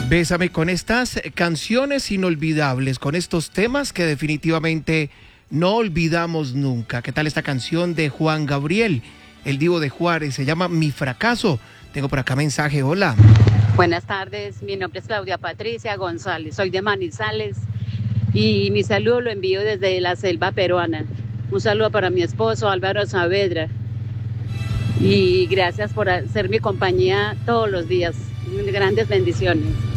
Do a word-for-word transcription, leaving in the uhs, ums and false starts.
Bésame, con estas canciones inolvidables, con estos temas que definitivamente no olvidamos nunca. ¿Qué tal esta canción de Juan Gabriel, el Divo de Juárez? Se llama Mi Fracaso. Tengo por acá mensaje, hola. Buenas tardes, mi nombre es Claudia Patricia González, soy de Manizales y mi saludo lo envío desde la selva peruana. Un saludo para mi esposo Álvaro Saavedra y gracias por hacer mi compañía todos los días. Grandes bendiciones.